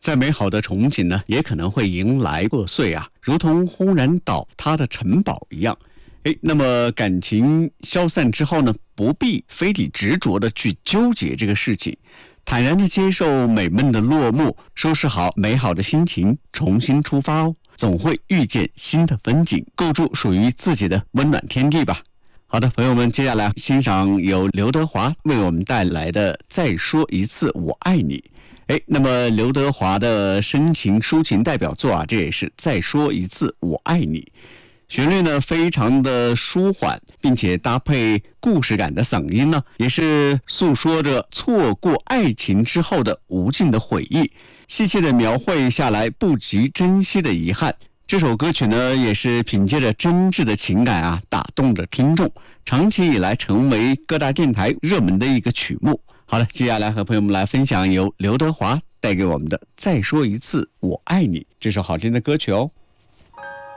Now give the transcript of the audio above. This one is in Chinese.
再美好的憧憬呢，也可能会迎来破碎啊，如同轰然倒塌的城堡一样。那么感情消散之后呢，不必非得执着的去纠结这个事情，坦然的接受美梦的落幕，收拾好美好的心情，重新出发哦，总会遇见新的风景，构筑属于自己的温暖天地吧。好的，朋友们，接下来欣赏由刘德华为我们带来的《再说一次我爱你》。那么刘德华的深情抒情代表作啊，这也是《再说一次我爱你》。旋律呢非常的舒缓，并且搭配故事感的嗓音呢，也是诉说着错过爱情之后的无尽的回忆，细细的描绘下来不及珍惜的遗憾。这首歌曲呢，也是凭借着真挚的情感啊，打动着听众，长期以来成为各大电台热门的一个曲目。好了，接下来和朋友们来分享由刘德华带给我们的《再说一次我爱你》这首好听的歌曲哦。